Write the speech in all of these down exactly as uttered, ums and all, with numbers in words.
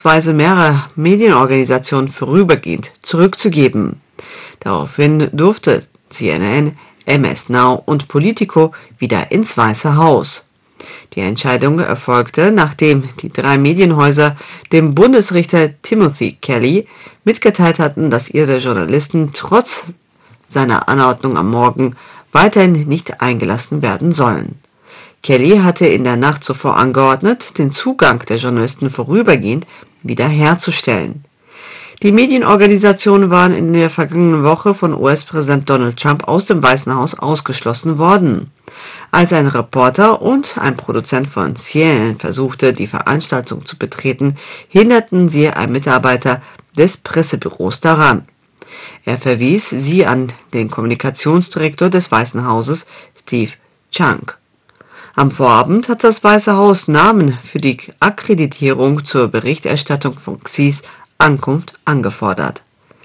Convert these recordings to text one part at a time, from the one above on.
Weise mehrerer Medienorganisationen vorübergehend zurückzugeben. Daraufhin durfte C N N, M S Now und Politico wieder ins Weiße Haus. Die Entscheidung erfolgte, nachdem die drei Medienhäuser dem Bundesrichter Timothy Kelly mitgeteilt hatten, dass ihre Journalisten trotz seiner Anordnung am Morgen weiterhin nicht eingelassen werden sollen. Kelly hatte in der Nacht zuvor angeordnet, den Zugang der Journalisten vorübergehend wiederherzustellen. Die Medienorganisationen waren in der vergangenen Woche von U S-Präsident Donald Trump aus dem Weißen Haus ausgeschlossen worden. Als ein Reporter und ein Produzent von C N N versuchte, die Veranstaltung zu betreten, hinderten sie einen Mitarbeiter des Pressebüros daran. Er verwies sie an den Kommunikationsdirektor des Weißen Hauses, Steve Chang. Am Vorabend hat das Weiße Haus Namen für die Akkreditierung zur Berichterstattung von Xis Ankunft angefordert.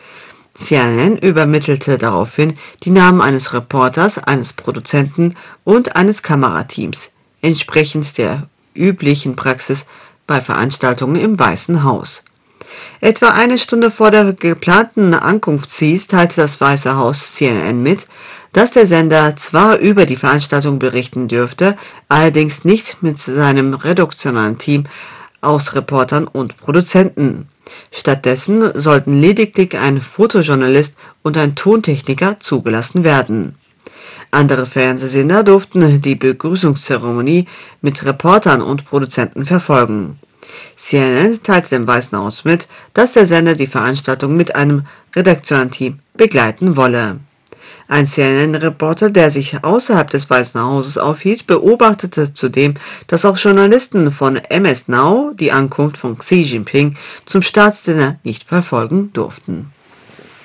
C N N übermittelte daraufhin die Namen eines Reporters, eines Produzenten und eines Kamerateams, entsprechend der üblichen Praxis bei Veranstaltungen im Weißen Haus. Etwa eine Stunde vor der geplanten Ankunft Xis teilte das Weiße Haus C N N mit, dass der Sender zwar über die Veranstaltung berichten dürfte, allerdings nicht mit seinem redaktionellen Team aus Reportern und Produzenten. Stattdessen sollten lediglich ein Fotojournalist und ein Tontechniker zugelassen werden. Andere Fernsehsender durften die Begrüßungszeremonie mit Reportern und Produzenten verfolgen. C N N teilte dem Weißen Haus mit, dass der Sender die Veranstaltung mit einem redaktionellen Team begleiten wolle. Ein C N N-Reporter, der sich außerhalb des Weißen Hauses aufhielt, beobachtete zudem, dass auch Journalisten von M S Now die Ankunft von Xi Jinping zum Staatsdinner nicht verfolgen durften.